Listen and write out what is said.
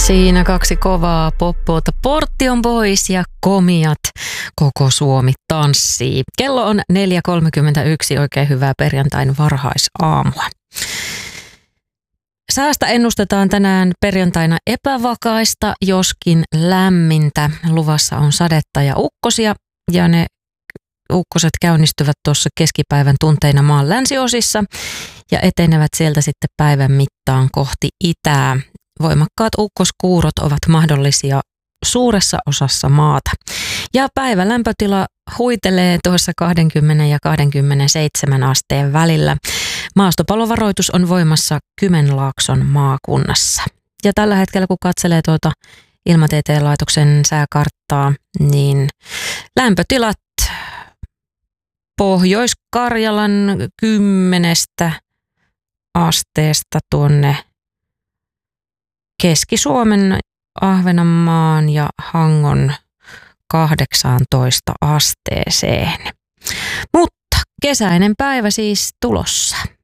Siinä kaksi kovaa poppoota. Portti on pois ja komiat. Koko Suomi tanssii. Kello on 4.31. Oikein hyvää perjantain varhaisaamua. Säästä ennustetaan tänään perjantaina epävakaista, joskin lämmintä. Luvassa on sadetta ja ukkosia ja ne ukkoset käynnistyvät tuossa keskipäivän tunteina maan länsiosissa ja etenevät sieltä sitten päivän mittaan kohti itää. Voimakkaat ukkoskuurot ovat mahdollisia suuressa osassa maata. Ja päivän lämpötila huitelee tuossa 20 ja 27 asteen välillä. Maastopallovaroitus on voimassa Kymenlaakson maakunnassa. Ja tällä hetkellä kun katselee tuota Ilmatieteen laitoksen sääkarttaa, niin lämpötilat Pohjois-Karjalan 10 asteesta tuonne Keski-Suomen, Ahvenanmaan ja Hangon 18 asteeseen. Mutta kesäinen päivä siis tulossa.